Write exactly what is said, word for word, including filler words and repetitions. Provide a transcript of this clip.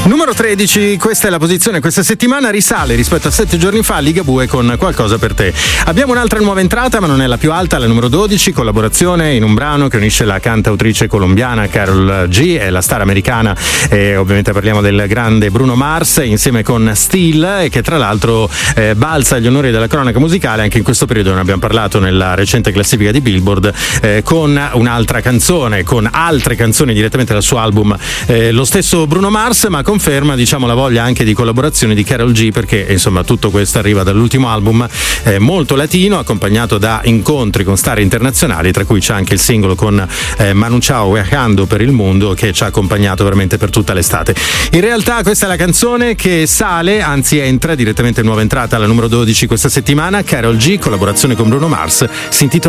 Numero tredici, questa è la posizione questa settimana, risale rispetto a sette giorni fa Ligabue con Qualcosa per te. Abbiamo un'altra nuova entrata, ma non è la più alta, la numero dodici, collaborazione in un brano che unisce la cantautrice colombiana Karol G e la star americana, e ovviamente parliamo del grande Bruno Mars, insieme con Steel, e che tra l'altro eh, balza agli onori della cronaca musicale. Anche in questo periodo ne abbiamo parlato nella recente classifica di Billboard, eh, con un'altra canzone, con altre canzoni direttamente dal suo album. Eh, lo stesso Bruno Mars, ma conferma, diciamo, la voglia anche di collaborazione di Karol G, perché insomma tutto questo arriva dall'ultimo album, eh, molto latino, accompagnato da incontri con star internazionali, tra cui c'è anche il singolo con eh, Manu Chao, Viajando per il mondo, che ci ha accompagnato veramente per tutta l'estate. In realtà questa è la canzone che sale, anzi entra direttamente, nuova entrata alla numero dodici questa settimana, Karol G, collaborazione con Bruno Mars, si intitola